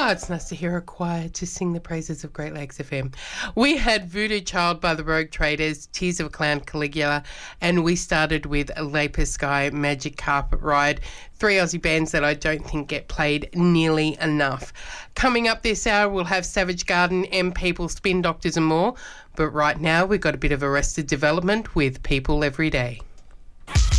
Oh, it's nice to hear a choir to sing the praises of Great Lakes FM. We had Voodoo Child by the Rogue Traders, Tears of a Clown, Caligula, and we started with Lapis Sky, Magic Carpet Ride, 3 Aussie bands that I don't think get played nearly enough. Coming up this hour, we'll have Savage Garden, M People, Spin Doctors and more. But right now, we've got a bit of Arrested Development with People Every Day.